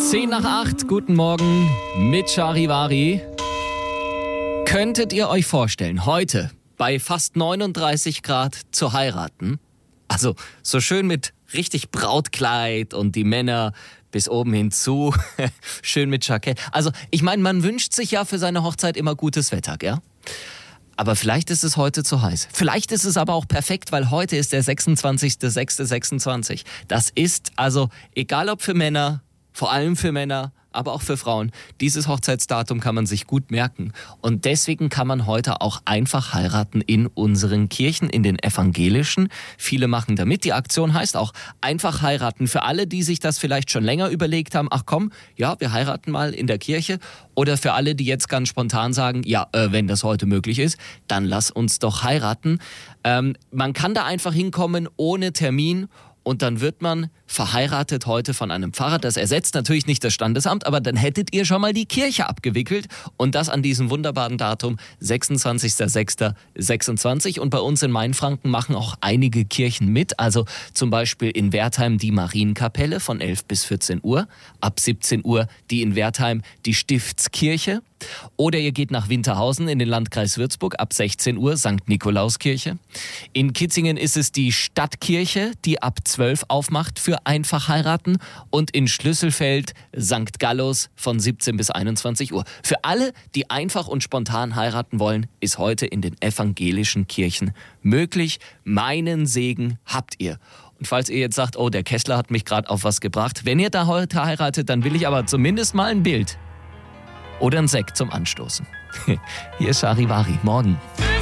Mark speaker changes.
Speaker 1: 7:10, guten Morgen mit Charivari. Könntet ihr euch vorstellen, heute bei fast 39 Grad zu heiraten? Also so schön mit richtig Brautkleid und die Männer bis oben hinzu, schön mit Jackett. Also ich meine, man wünscht sich ja für seine Hochzeit immer gutes Wetter, gell? Aber vielleicht ist es heute zu heiß. Vielleicht ist es aber auch perfekt, weil heute ist der 26.06.26. Das ist also, egal ob für Männer, vor allem für Männer, aber auch für Frauen, dieses Hochzeitsdatum kann man sich gut merken. Und deswegen kann man heute auch einfach heiraten in unseren Kirchen, in den evangelischen. Viele machen da mit. Die Aktion heißt auch einfach heiraten. Für alle, die sich das vielleicht schon länger überlegt haben, ach komm, ja, wir heiraten mal in der Kirche. Oder für alle, die jetzt ganz spontan sagen, ja, wenn das heute möglich ist, dann lass uns doch heiraten. Man kann da einfach hinkommen ohne Termin. Und dann wird man verheiratet heute von einem Pfarrer. Das ersetzt natürlich nicht das Standesamt, aber dann hättet ihr schon mal die Kirche abgewickelt. Und das an diesem wunderbaren Datum, 26.06.26. Und bei uns in Mainfranken machen auch einige Kirchen mit. Also zum Beispiel in Wertheim die Marienkapelle von 11 bis 14 Uhr. Ab 17 Uhr die in Wertheim die Stiftskirche. Oder ihr geht nach Winterhausen in den Landkreis Würzburg ab 16 Uhr, St. Nikolauskirche. In Kitzingen ist es die Stadtkirche, die ab 12 aufmacht für einfach heiraten. Und in Schlüsselfeld St. Gallus von 17 bis 21 Uhr. Für alle, die einfach und spontan heiraten wollen, ist heute in den evangelischen Kirchen möglich. Meinen Segen habt ihr. Und falls ihr jetzt sagt, oh, der Kessler hat mich gerade auf was gebracht. Wenn ihr da heute heiratet, dann will ich aber zumindest mal ein Bild. Oder ein Sekt zum Anstoßen. Hier ist Charivari. Morgen.